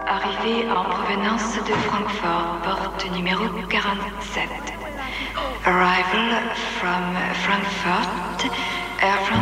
arrivée en provenance de Francfort, porte numéro 47. Arrival from Frankfurt, Air France.